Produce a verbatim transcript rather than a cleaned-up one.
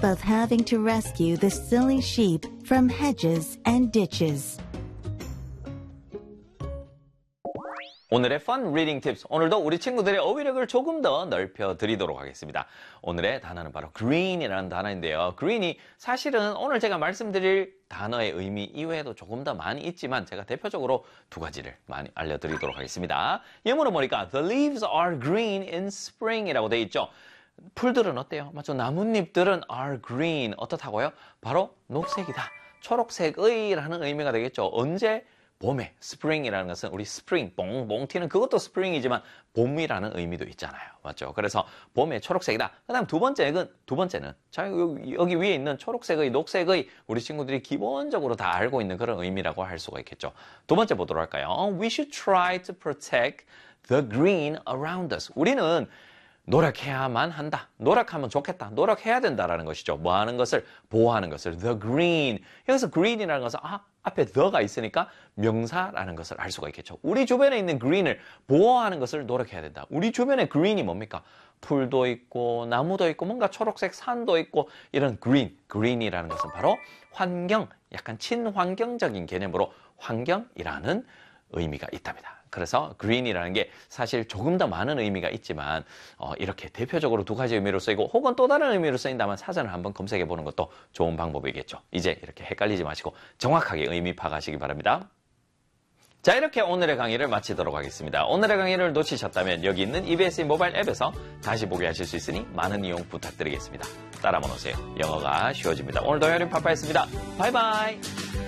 both having to rescue the silly sheep from hedges and ditches. 오늘의 Fun Reading Tips. 오늘도 우리 친구들의 어휘력을 조금 더 넓혀드리도록 하겠습니다. 오늘의 단어는 바로 green이라는 단어인데요. green이 사실은 오늘 제가 말씀드릴 단어의 의미 이외에도 조금 더 많이 있지만 제가 대표적으로 두 가지를 많이 알려드리도록 하겠습니다. 예문을 보니까 The leaves are green in spring 이라고 되어 있죠. 풀들은 어때요? 맞죠? 나뭇잎들은 are green. 어떻다고요? 바로 녹색이다. 초록색의 라는 의미가 되겠죠. 언제? 봄에, spring이라는 것은 우리 spring, 뽕뽕 튀는 그것도 spring이지만 봄이라는 의미도 있잖아요. 맞죠? 그래서 봄에 초록색이다. 그 다음 두 번째는, 두 번째는, 자, 여기, 여기 위에 있는 초록색의, 녹색의 우리 친구들이 기본적으로 다 알고 있는 그런 의미라고 할 수가 있겠죠. 두 번째 보도록 할까요? We should try to protect the green around us. 우리는 노력해야만 한다. 노력하면 좋겠다. 노력해야 된다라는 것이죠. 뭐 하는 것을? 보호하는 것을. The green. 여기서 green이라는 것은 아, 앞에 the가 있으니까 명사라는 것을 알 수가 있겠죠. 우리 주변에 있는 green을 보호하는 것을 노력해야 된다. 우리 주변에 green이 뭡니까? 풀도 있고 나무도 있고 뭔가 초록색 산도 있고 이런 green. green이라는 것은 바로 환경, 약간 친환경적인 개념으로 환경이라는 의미가 있답니다. 그래서 green이라는 게 사실 조금 더 많은 의미가 있지만 어, 이렇게 대표적으로 두 가지 의미로 쓰이고 혹은 또 다른 의미로 쓰인다면 사전을 한번 검색해 보는 것도 좋은 방법이겠죠. 이제 이렇게 헷갈리지 마시고 정확하게 의미 파악하시기 바랍니다. 자, 이렇게 오늘의 강의를 마치도록 하겠습니다. 오늘의 강의를 놓치셨다면 여기 있는 이비에스 모바일 앱에서 다시 보게 하실 수 있으니 많은 이용 부탁드리겠습니다. 따라만 오세요. 영어가 쉬워집니다. 오늘도 여러분 파파였습니다. 바이바이.